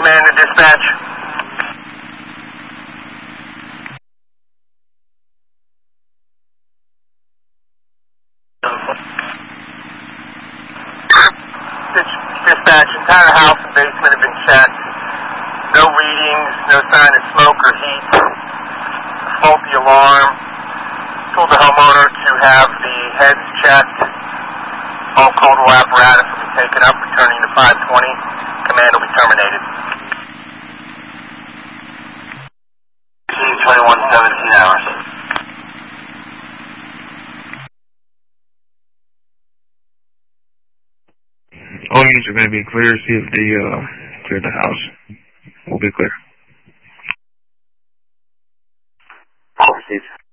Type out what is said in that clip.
Command and dispatch. Dispatch, entire house and basement have been checked. No readings, no sign of smoke or heat. Faulty alarm. Told the homeowner to have the heads checked. All Caldwell apparatus will be taken up, returning to 520. Command will be terminated. 21, 17 hours. All units are going to be clear. See if they clear the house. We'll be clear. All received.